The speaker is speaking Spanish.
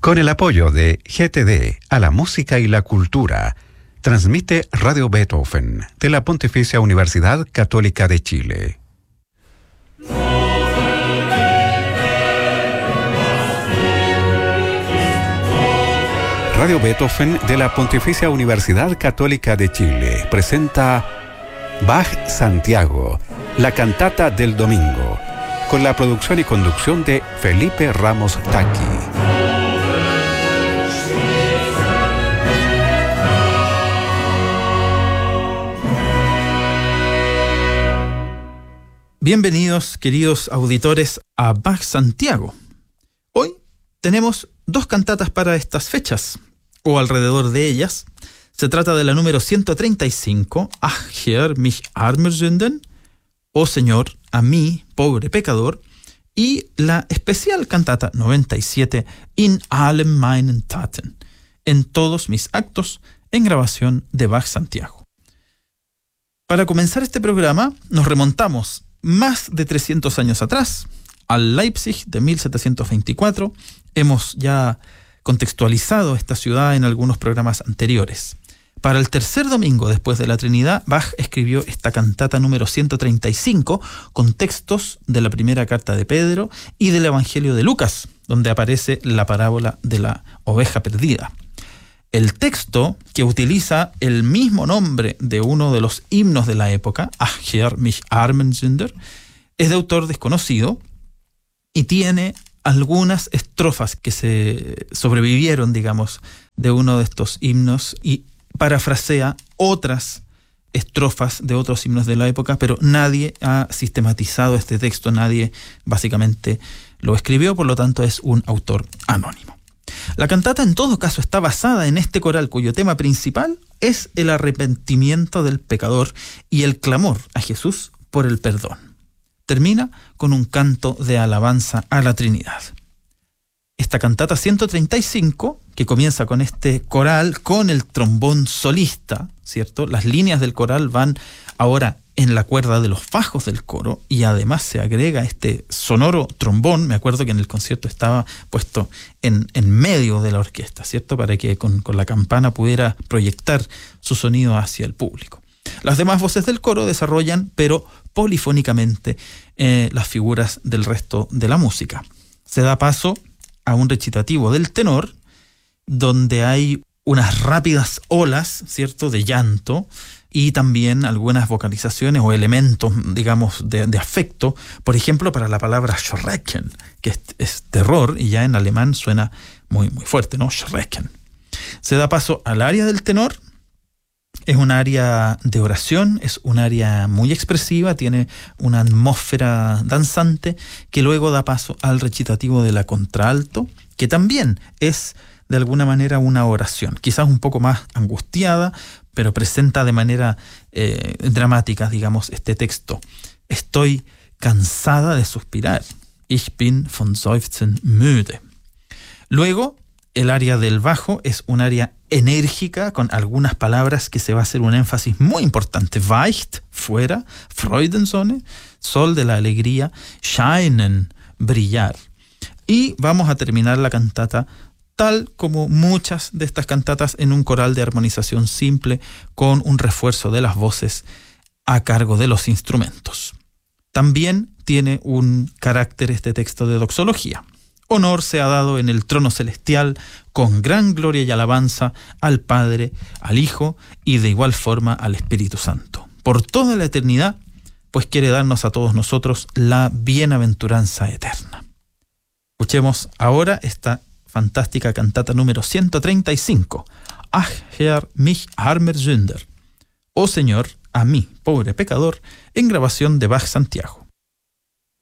Con el apoyo de GTD a la música y la cultura, transmite Radio Beethoven de la Pontificia Universidad Católica de Chile. Radio Beethoven de la Pontificia Universidad Católica de Chile presenta Bach Santiago, la cantata del domingo, con la producción y conducción de Felipe Ramos Taqui. Bienvenidos, queridos auditores, a Bach Santiago. Hoy tenemos dos cantatas para estas fechas, o alrededor de ellas. Se trata de la número 135, Ach Herr, mich armer Sünder, Oh Señor, a mí, pobre pecador, y la especial cantata 97, In allen meinen Taten, en todos mis actos, en grabación de Bach Santiago. Para comenzar este programa, nos remontamos más de 300 años atrás, al Leipzig de 1724. Hemos ya contextualizado esta ciudad en algunos programas anteriores. Para el tercer domingo después de la Trinidad, Bach escribió esta cantata número 135 con textos de la primera carta de Pedro y del Evangelio de Lucas, donde aparece la parábola de la oveja perdida. El texto, que utiliza el mismo nombre de uno de los himnos de la época, Ach Herr, mich armen Sünder, es de autor desconocido y tiene algunas estrofas que se sobrevivieron, digamos, de uno de estos himnos y parafrasea otras estrofas de otros himnos de la época, pero nadie ha sistematizado este texto, nadie básicamente lo escribió, por lo tanto es un autor anónimo. La cantata en todo caso está basada en este coral cuyo tema principal es el arrepentimiento del pecador y el clamor a Jesús por el perdón. Termina con un canto de alabanza a la Trinidad. Esta cantata 135, que comienza con este coral, con el trombón solista, ¿cierto? Las líneas del coral van ahora en la cuerda de los bajos del coro y además se agrega este sonoro trombón. Me acuerdo que en el concierto estaba puesto en medio de la orquesta, ¿cierto? Para que con la campana pudiera proyectar su sonido hacia el público. Las demás voces del coro desarrollan, pero polifónicamente, las figuras del resto de la música. Se da paso a un recitativo del tenor, donde hay unas rápidas olas, ¿cierto?, de llanto, y también algunas vocalizaciones o elementos, digamos, de afecto. Por ejemplo, para la palabra Schrecken, que es terror, y ya en alemán suena muy, muy fuerte, ¿no? Schrecken. Se da paso al área del tenor. Es un área de oración, es un área muy expresiva, tiene una atmósfera danzante, que luego da paso al recitativo de la contralto, que también es de alguna manera una oración, quizás un poco más angustiada, pero presenta de manera dramática, digamos, este texto. Estoy cansada de suspirar. Ich bin von Seufzen müde. Luego, el área del bajo es un área enérgica con algunas palabras que se va a hacer un énfasis muy importante. Weicht, fuera, Freudensonne, sol de la alegría, scheinen, brillar. Y vamos a terminar la cantata tal como muchas de estas cantatas en un coral de armonización simple con un refuerzo de las voces a cargo de los instrumentos. También tiene un carácter este texto de doxología. Honor se ha dado en el trono celestial con gran gloria y alabanza al Padre, al Hijo y de igual forma al Espíritu Santo. Por toda la eternidad, pues quiere darnos a todos nosotros la bienaventuranza eterna. Escuchemos ahora esta fantástica cantata número 135. Ach Herr, mich armer Sünder. Oh Señor, a mí, pobre pecador, en grabación de Bach Santiago.